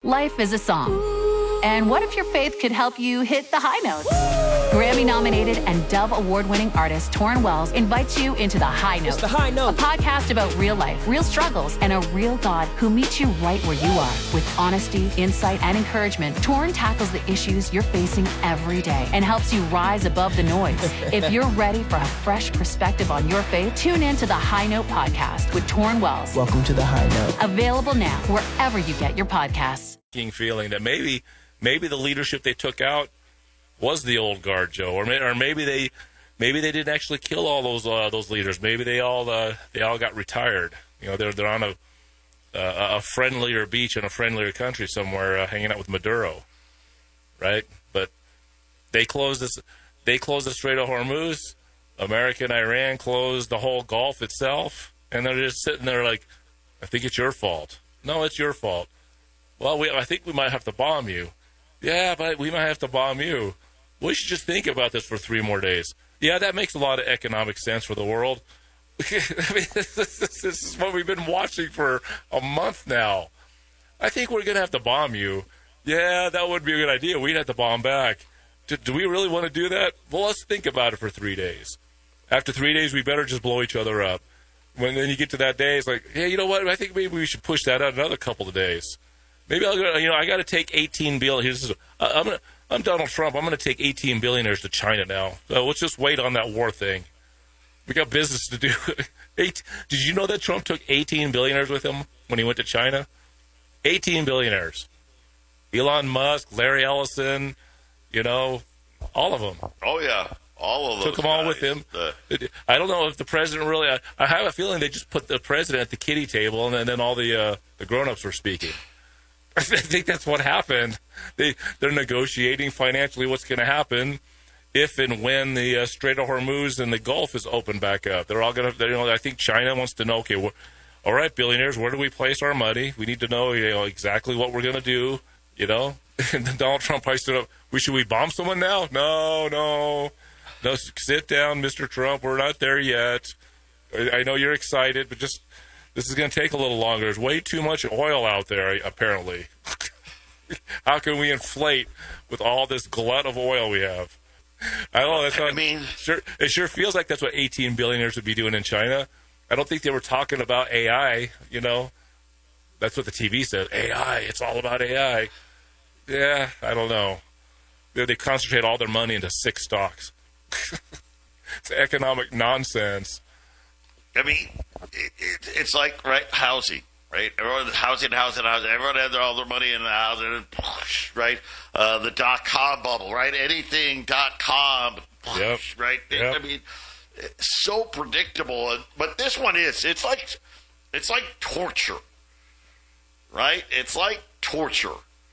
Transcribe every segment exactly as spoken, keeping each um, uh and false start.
Life is a song. And what if your faith could help you hit the high notes? Grammy-nominated and Dove Award-winning artist Torrin Wells invites you into The High Note. It's The High Note. A podcast about real life, real struggles, and a real God who meets you right where you are. With honesty, insight, and encouragement, Torrin tackles the issues you're facing every day and helps you rise above the noise. If you're ready for a fresh perspective on your faith, tune in to The High Note podcast with Torrin Wells. Welcome to The High Note. Available now wherever you get your podcasts. Feeling that maybe maybe the leadership they took out was the old guard, Joe, or may, or maybe they maybe they didn't actually kill all those uh, those leaders. Maybe they all uh, they all got retired. You know, they're they're on a uh, a friendlier beach in a friendlier country somewhere, uh, hanging out with Maduro, right? But they closed this. They closed the Strait of Hormuz. America and Iran closed the whole Gulf itself, and they're just sitting there like, I think it's your fault. No, it's your fault. Well, we, I think we might have to bomb you. Yeah, but we might have to bomb you. We should just think about this for three more days. Yeah, that makes a lot of economic sense for the world. I mean, this, this, this is what we've been watching for a month now. I think we're going to have to bomb you. Yeah, that would be a good idea. We'd have to bomb back. Do, do we really want to do that? Well, let's think about it for three days. After three days, we better just blow each other up. When then you get to that day, it's like, hey, you know what? I think maybe we should push that out another couple of days. Maybe I'll go, you know, I got to take eighteen billion. I'm gonna, I'm Donald Trump. I'm going to take eighteen billionaires to China now. So let's just wait on that war thing. We got business to do. Eight, did you know that Trump took eighteen billionaires with him when he went to China? eighteen billionaires. Elon Musk, Larry Ellison, you know, all of them. Oh, yeah. All of them. Took them all with him. Uh, I don't know if the president really, I, I have a feeling they just put the president at the kiddie table and, and then all the, uh, the grown-ups were speaking. I think that's what happened. They, they're negotiating financially what's going to happen if and when the uh, Strait of Hormuz and the Gulf is opened back up. They're all going to, you know, I think China wants to know, okay, well, all right, billionaires, where do we place our money? We need to know, you know, exactly what we're going to do, you know? And then Donald Trump probably stood up, we, should we bomb someone now? No, no. No, sit down, Mister Trump. We're not there yet. I, I know you're excited, but just... This is going to take a little longer. There's way too much oil out there, apparently. How can we inflate with all this glut of oil we have? I don't know. That's not, I mean, sure, it sure feels like that's what eighteen billionaires would be doing in China. I don't think they were talking about A I, you know. That's what the T V says. A I, it's all about A I. Yeah, I don't know. They, they concentrate all their money into six stocks. It's economic nonsense. I mean, it, it, it's like, right, housing, right? Everyone, housing, housing, housing. Everyone had their, all their money in the housing, and, right? Uh, the dot-com bubble, right? Anything dot-com, yep. right? Yep. I mean, it's so predictable. But this one is. It's like, it's like torture, right? It's like torture.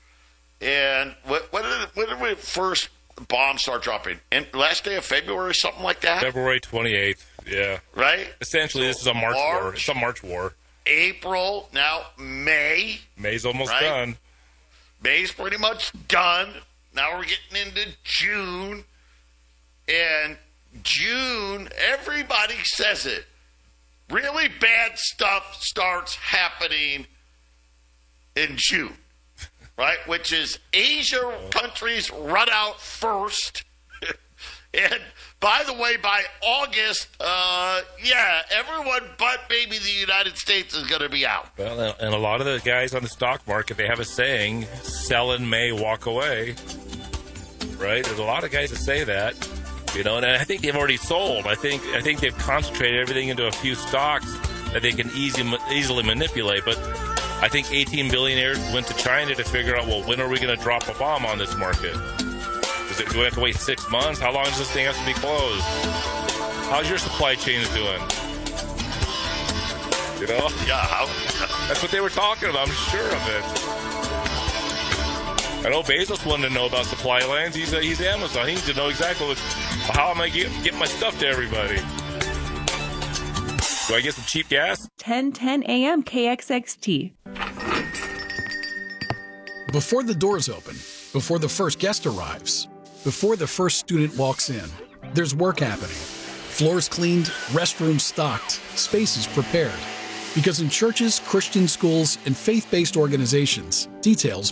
And when, when, did, when did we first bombs start dropping? And last day of February, something like that? February twenty-eighth. Yeah. Right? Essentially, so this is a March, March war. It's a March war. April, now May. May's almost right? done. May's pretty much done. Now we're getting into June. And June, everybody says it. Really bad stuff starts happening in June. Right? Which is Asia oh. countries run out first. And by the way, by August, uh, yeah, everyone but maybe the United States is going to be out. Well, and a lot of the guys on the stock market, they have a saying, sell in May, walk away. Right? There's a lot of guys that say that. You know, and I think they've already sold. I think I think they've concentrated everything into a few stocks that they can easy, easily manipulate. But I think eighteen billionaires went to China to figure out, well, when are we going to drop a bomb on this market? It, do we have to wait six months? How long does this thing have to be closed? How's your supply chain doing? You know? Yeah. How? That's what they were talking about. I'm sure of it. I know Bezos wanted to know about supply lines. He's, uh, he's Amazon. He needs to know exactly what, how am I getting get my stuff to everybody. Do I get some cheap gas? ten ten a.m. K X X T. Before the doors open, before the first guest arrives, before the first student walks in, there's work happening. Floors cleaned, restrooms stocked, spaces prepared. Because in churches, Christian schools, and faith-based organizations, details